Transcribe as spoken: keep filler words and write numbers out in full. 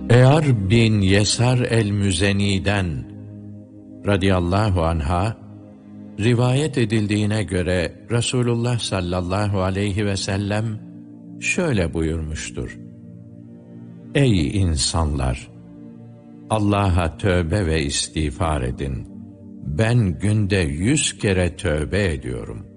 Eğer bin Yesar el-Müzeni'den radıyallahu anha rivayet edildiğine göre Resulullah sallallahu aleyhi ve sellem şöyle buyurmuştur: Ey insanlar! Allah'a tövbe ve istiğfar edin. Ben günde yüz kere tövbe ediyorum.